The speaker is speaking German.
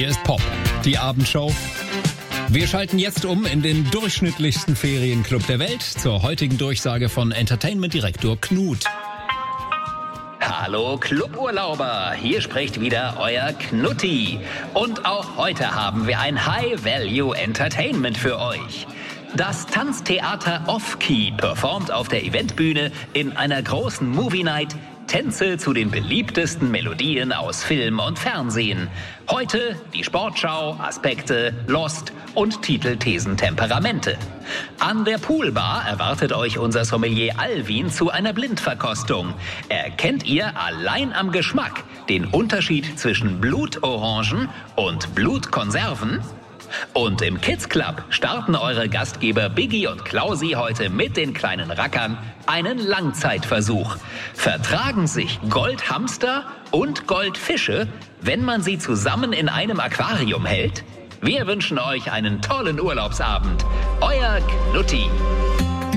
Hier ist Pop, die Abendshow. Wir schalten jetzt um in den durchschnittlichsten Ferienclub der Welt zur heutigen Durchsage von Entertainment-Direktor Knut. Hallo Cluburlauber, hier spricht wieder euer Knutti. Und auch heute haben wir ein High-Value-Entertainment für euch. Das Tanztheater Off-Key performt auf der Eventbühne in einer großen Movie-Night Tänze zu den beliebtesten Melodien aus Film und Fernsehen. Heute die Sportschau, Aspekte, Lost und Titel, Thesen, Temperamente. An der Poolbar erwartet euch unser Sommelier Alvin zu einer Blindverkostung. Erkennt ihr allein am Geschmack den Unterschied zwischen Blutorangen und Blutkonserven? Und im Kids Club starten eure Gastgeber Biggie und Klausi heute mit den kleinen Rackern einen Langzeitversuch. Vertragen sich Goldhamster und Goldfische, wenn man sie zusammen in einem Aquarium hält? Wir wünschen euch einen tollen Urlaubsabend. Euer Knutti.